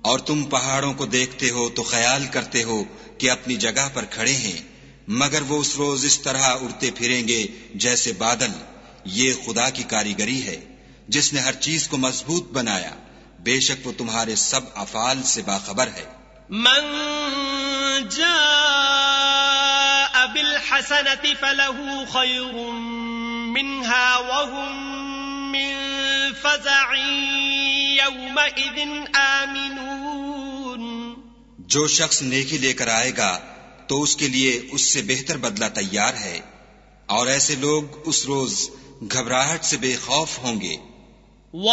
और तुम पहाड़ों को देखते हो तो ख्याल करते हो कि अपनी जगह पर खड़े हैं, मगर वो उस रोज इस तरह उड़ते फिरेंगे जैसे बादल। ये खुदा की कारीगरी है जिसने हर चीज को मजबूत बनाया। बेशक वो तुम्हारे सब अफाल से बाखबर है। मन जाअ बिल हसनति फलहु खैरुम मिन्हा वहुम मिन फज़अइन यौमइज़िन आमिनून। जो शख्स नेकी लेकर आएगा तो उसके लिए उससे बेहतर बदला तैयार है, और ऐसे लोग उस रोज घबराहट से बेखौफ होंगे।